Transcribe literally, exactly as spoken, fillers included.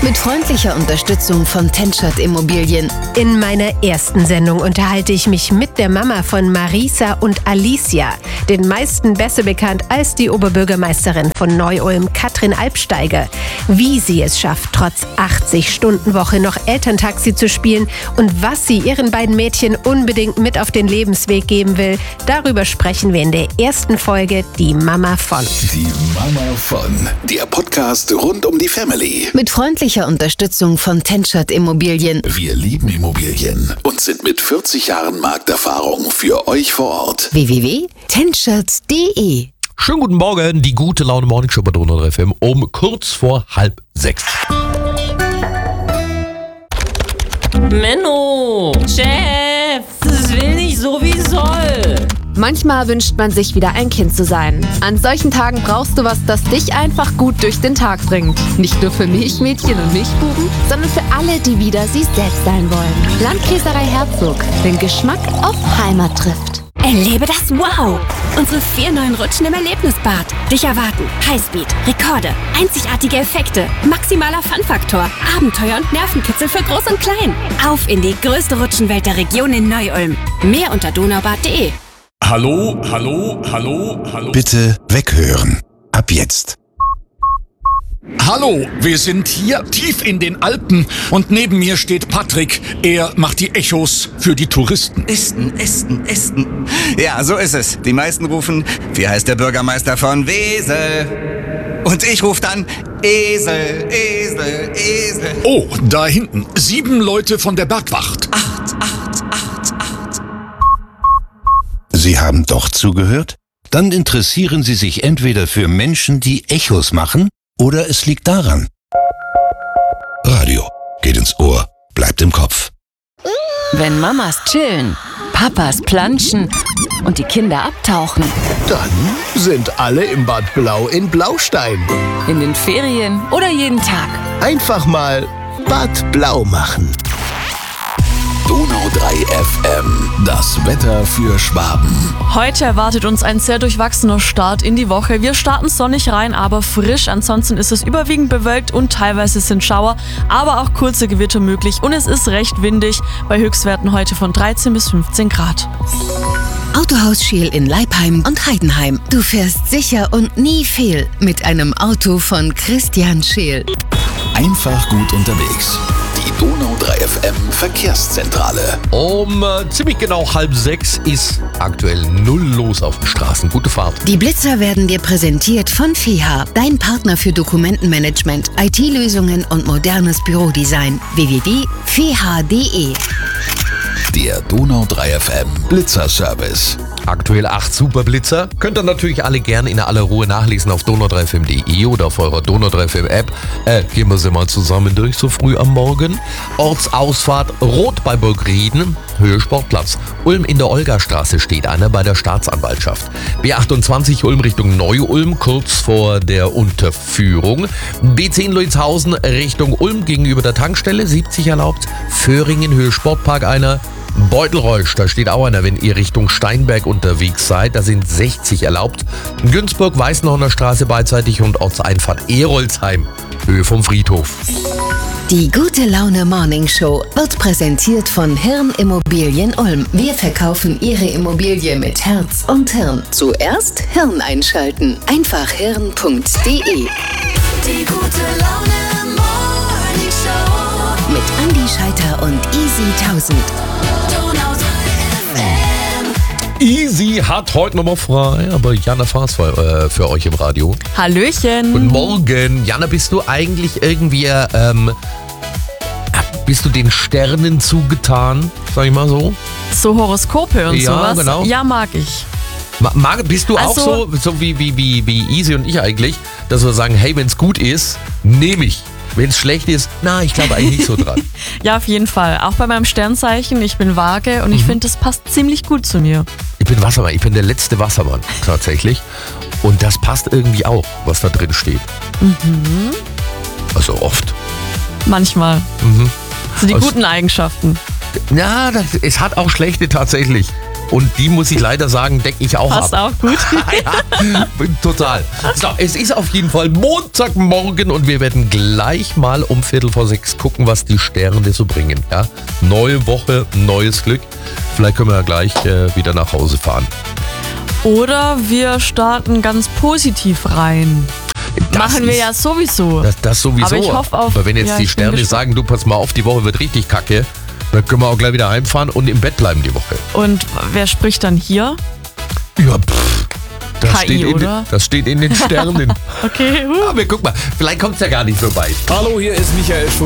Mit freundlicher Unterstützung von Tenschert Immobilien. In meiner ersten Sendung unterhalte ich mich mit der Mama von Marisa und Alicia, den meisten besser bekannt als die Oberbürgermeisterin von Neu-Ulm, Katrin Albsteiger. Wie sie es schafft, trotz achtzig-Stunden-Woche noch Elterntaxi zu spielen und was sie ihren beiden Mädchen unbedingt mit auf den Lebensweg geben will, darüber sprechen wir in der ersten Folge Die Mama von. Die Mama von, der Podcast rund um die Family. Mit freundlicher Unterstützung von Tenschert Immobilien. Wir lieben Immobilien und sind mit vierzig Jahren Markterfahrung für euch vor Ort. w w w punkt tenschert punkt de. Schönen guten Morgen, die gute Laune Morning Show bei Donau drei F M um kurz vor halb sechs. Menno, Chef, es will nicht so wie soll. Manchmal wünscht man sich wieder ein Kind zu sein. An solchen Tagen brauchst du was, das dich einfach gut durch den Tag bringt. Nicht nur für Milchmädchen und Milchbuben, sondern für alle, die wieder sie selbst sein wollen. Landkäserei Herzog, den Geschmack auf Heimat trifft. Erlebe das Wow! Unsere vier neuen Rutschen im Erlebnisbad. Dich erwarten Highspeed, Rekorde, einzigartige Effekte, maximaler Fun-Faktor, Abenteuer und Nervenkitzel für Groß und Klein. Auf in die größte Rutschenwelt der Region in Neu-Ulm. Mehr unter donaubad punkt de. Hallo, hallo, hallo, hallo. Bitte weghören. Ab jetzt. Hallo, wir sind hier tief in den Alpen und neben mir steht Patrick. Er macht die Echos für die Touristen. Esten, Esten, Esten. Ja, so ist es. Die meisten rufen, wie heißt der Bürgermeister von Wesel? Und ich rufe dann, Esel, Esel, Esel. Oh, da hinten, sieben Leute von der Bergwacht. Acht, acht, acht, acht. Sie haben doch zugehört? Dann interessieren Sie sich entweder für Menschen, die Echos machen, oder es liegt daran. Radio geht ins Ohr, bleibt im Kopf. Wenn Mamas chillen, Papas planschen und die Kinder abtauchen. Dann sind alle im Bad Blau in Blaustein. In den Ferien oder jeden Tag. Einfach mal Bad Blau machen. Donau drei F M, das Wetter für Schwaben. Heute erwartet uns ein sehr durchwachsener Start in die Woche. Wir starten sonnig rein, aber frisch. Ansonsten ist es überwiegend bewölkt und teilweise sind Schauer, aber auch kurze Gewitter möglich. Und es ist recht windig, bei Höchstwerten heute von dreizehn bis fünfzehn Grad. Autohaus Scheel in Leipheim und Heidenheim. Du fährst sicher und nie fehl mit einem Auto von Christian Scheel. Einfach gut unterwegs. Die Donau drei F M Verkehrszentrale. Um äh, ziemlich genau halb sechs ist aktuell null los auf den Straßen. Gute Fahrt. Die Blitzer werden dir präsentiert von F E H, dein Partner für Dokumentenmanagement, I T-Lösungen und modernes Bürodesign. w w w punkt f e h punkt de. Der Donau drei F M Blitzerservice. Aktuell acht Superblitzer. Könnt ihr natürlich alle gerne in aller Ruhe nachlesen auf donau drei f m punkt de oder auf eurer Donau drei F M App. Äh, gehen wir sie mal zusammen durch, so früh am Morgen. Ortsausfahrt Rot bei Burgrieden, Höhe Sportplatz. Ulm in der Olgastraße steht einer bei der Staatsanwaltschaft. B achtundzwanzig Ulm Richtung Neu-Ulm, kurz vor der Unterführung. B zehn Leuthausen Richtung Ulm gegenüber der Tankstelle, siebzig erlaubt. Föhringen, Höhe Sportpark einer. Beutelreusch, da steht auch einer, wenn ihr Richtung Steinberg unterwegs seid. Da sind sechzig erlaubt. Günzburg, Weißenhorner Straße beidseitig und Ortseinfahrt Erolsheim, Höhe vom Friedhof. Die gute Laune Morning Show wird präsentiert von Hirn Immobilien Ulm. Wir verkaufen Ihre Immobilie mit Herz und Hirn. Zuerst Hirn einschalten. Einfach hirn punkt de. Die gute Laune Morning Show. Mit Andi Scheiter und Easy tausend. Easy hat heute nochmal frei, aber Jana Faas äh, für euch im Radio. Hallöchen. Guten Morgen. Jana, bist du eigentlich irgendwie, ähm, bist du den Sternen zugetan, sag ich mal so? So Horoskope und ja, sowas? Genau. Ja, mag ich. Mag, bist du also, auch so, so wie, wie, wie, wie Easy und ich eigentlich, dass wir sagen, hey, wenn es gut ist, nehme ich. Wenn es schlecht ist, na, ich glaube eigentlich nicht so dran. Ja, auf jeden Fall. Auch bei meinem Sternzeichen, ich bin Waage und ich mhm. finde, das passt ziemlich gut zu mir. Ich bin Wassermann, ich bin der letzte Wassermann tatsächlich. Und das passt irgendwie auch, was da drin steht. Mhm. Also oft. Manchmal. Mhm. So die also, guten Eigenschaften. Ja, das, es hat auch schlechte tatsächlich. Und die, muss ich leider sagen, decke ich auch Passt ab. auch gut. Ja, total. So, es ist auf jeden Fall Montagmorgen und wir werden gleich mal um Viertel vor sechs gucken, was die Sterne so bringen. Ja? Neue Woche, neues Glück. Vielleicht können wir ja gleich äh, wieder nach Hause fahren. Oder wir starten ganz positiv rein. Das Machen wir ist- ja sowieso. Das, das sowieso. Aber ich hoffe auf- Aber wenn jetzt ja, die ich bin Sterne gespannt. sagen, du pass mal auf, die Woche wird richtig kacke, dann können wir auch gleich wieder heimfahren und im Bett bleiben die Woche. Und wer spricht dann hier? Ja, pff. Das, K I, steht in, oder? das steht in den Sternen. Okay. Aber guck mal, vielleicht kommt es ja gar nicht so weit. Hallo, hier ist Michael Schulz.